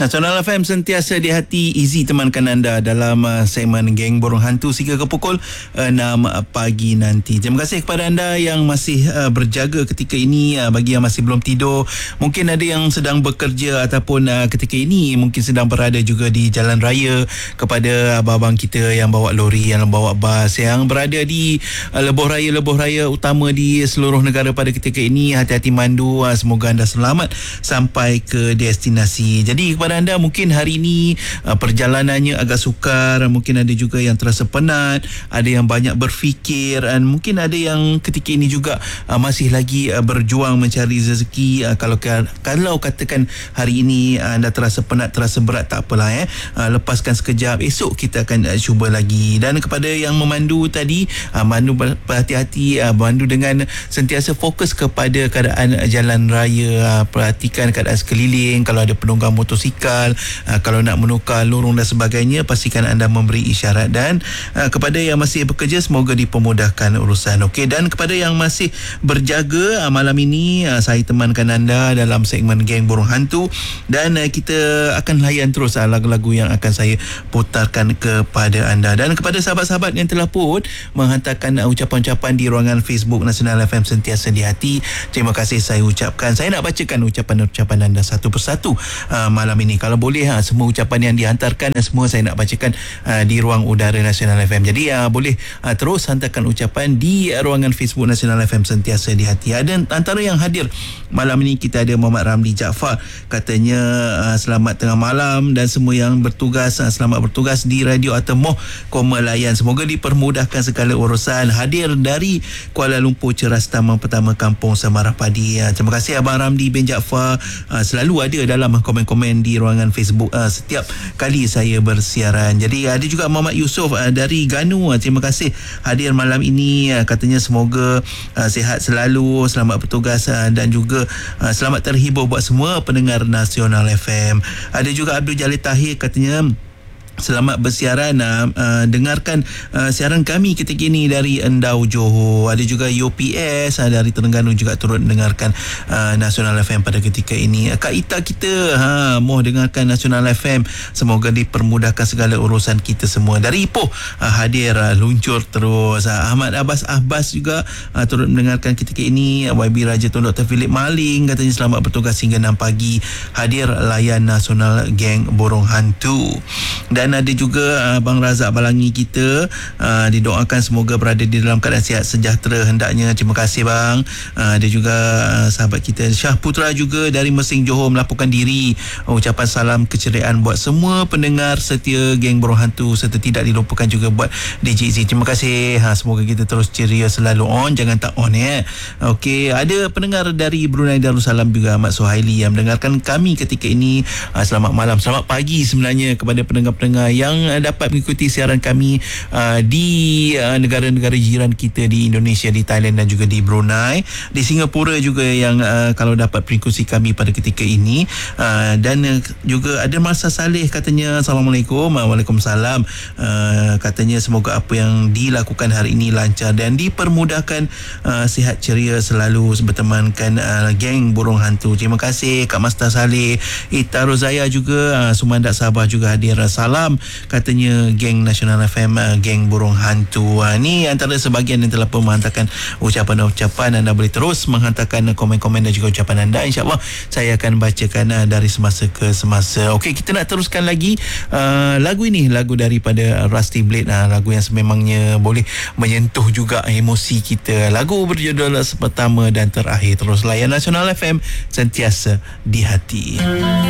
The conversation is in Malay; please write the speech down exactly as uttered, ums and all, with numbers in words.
Nasional F M sentiasa di hati. Easy temankan anda dalam uh, segmen Geng Borong Hantu sehingga ke pukul enam pagi nanti. Terima kasih kepada anda yang masih uh, berjaga ketika ini. Uh, bagi yang masih belum tidur, mungkin ada yang sedang bekerja ataupun uh, ketika ini mungkin sedang berada juga di jalan raya. Kepada abang-abang kita yang bawa lori, yang bawa bas, yang berada di uh, lebuh raya-lebuh raya utama di seluruh negara pada ketika ini, hati-hati mandu. Uh, semoga anda selamat sampai ke destinasi. Jadi kepada anda mungkin hari ini uh, perjalanannya agak sukar, mungkin ada juga yang terasa penat, ada yang banyak berfikir, dan mungkin ada yang ketika ini juga uh, masih lagi uh, berjuang mencari rezeki. Uh, kalau kalau katakan hari ini uh, anda terasa penat, terasa berat, tak apalah eh. Uh, lepaskan sekejap, esok kita akan uh, cuba lagi. Dan kepada yang memandu tadi, uh, mandu berhati-hati, uh, mandu dengan sentiasa fokus kepada keadaan uh, jalan raya, uh, perhatikan keadaan sekeliling. Kalau ada penunggang motosikal, uh, kalau nak menukar lorong dan sebagainya, pastikan anda memberi isyarat. Dan uh, kepada yang masih bekerja, semoga dipermudahkan urusan. Okey, dan kepada yang masih berjaga, uh, malam ini uh, saya temankan anda dalam segmen Geng Borong Hantu, dan uh, kita akan layan terus uh, lagu-lagu yang akan saya putarkan kepada anda. Dan kepada sahabat-sahabat yang telah pun menghantarkan uh, ucapan-ucapan di ruangan Facebook Nasional F M sentiasa di hati, terima kasih saya ucapkan. Saya nak bacakan ucapan-ucapan anda satu persatu uh, malam ini. Kalau boleh, ha, semua ucapan yang dihantarkan semua saya nak bacakan uh, di ruang udara Nasional F M. Jadi uh, boleh uh, terus hantarkan ucapan di uh, ruangan Facebook Nasional F M sentiasa di hati. Ada antara yang hadir malam ini, kita ada Muhammad Ramli Jaafar, katanya uh, selamat tengah malam, dan semua yang bertugas uh, selamat bertugas di Radio Atemoh Koma Layan, semoga dipermudahkan segala urusan. Hadir dari Kuala Lumpur, Ceras Taman Pertama Kampung Semarah Padi. Uh, terima kasih Abang Ramli bin Jaafar, uh, selalu ada dalam komen-komen di ruangan Facebook uh, setiap kali saya bersiaran. Jadi ada juga Muhammad Yusof uh, dari Ganu, uh, terima kasih hadir malam ini, uh, katanya semoga uh, sihat selalu, selamat bertugas, uh, dan juga uh, selamat terhibur buat semua pendengar Nasional F M. Ada juga Abdul Jalil Tahir, katanya selamat bersiaran, uh, uh, dengarkan uh, siaran kami ketika ini dari Endau, Johor. Ada juga U P S uh, dari Terengganu juga turut mendengarkan uh, Nasional F M pada ketika ini. Uh, Kak Ita kita ha, mau dengarkan Nasional F M, semoga dipermudahkan segala urusan kita semua. Dari Ipoh uh, hadir, uh, luncur terus. uh, Ahmad Abbas Abbas juga uh, turut mendengarkan ketika ini. uh, Y B Raja Tun Doktor Philip Maling, katanya selamat bertugas hingga enam pagi, hadir layan Nasional Geng Borong Hantu. Dan ada juga uh, Bang Razak Balangi kita, uh, didoakan semoga berada di dalam keadaan sihat sejahtera hendaknya. Terima kasih bang. Uh, ada juga uh, sahabat kita Syah Putra juga dari Mesing Johor melaporkan diri. Uh, ucapan salam keceriaan buat semua pendengar setia Geng Borong Hantu, serta tidak dilupakan juga buat D J Z. Terima kasih. Ha, semoga kita terus ceria, selalu on, jangan tak on ya. Okey, ada pendengar dari Brunei Darussalam juga, Ahmad Suhaili, yang mendengarkan kami ketika ini. Uh, selamat malam, selamat pagi sebenarnya kepada pendengar-pendengar yang dapat mengikuti siaran kami uh, di uh, negara-negara jiran kita di Indonesia, di Thailand dan juga di Brunei, di Singapura juga yang uh, kalau dapat mengikuti kami pada ketika ini. Uh, dan uh, juga ada Masa Saleh, katanya Assalamualaikum. Waalaikumsalam. Uh, katanya semoga apa yang dilakukan hari ini lancar dan dipermudahkan, uh, sihat ceria selalu bertemankan uh, Geng Borong Hantu. Terima kasih Kak Masta Saleh. Ita Rozaya juga, uh, Sumandak Sabah juga hadir. Salam, katanya Geng Nasional F M, uh, Geng Borong Hantu. Uh, ni antara sebahagian yang telah pun menghantarkan ucapan-ucapan. Anda boleh terus menghantarkan komen-komen dan juga ucapan anda. InsyaAllah saya akan bacakan uh, dari semasa ke semasa. Okey, kita nak teruskan lagi uh, lagu ini, lagu daripada Rusty Blade, uh, lagu yang sememangnya boleh menyentuh juga emosi kita. Lagu berjudul Pertama dan Terakhir. Terus layan Nasional F M sentiasa di hati.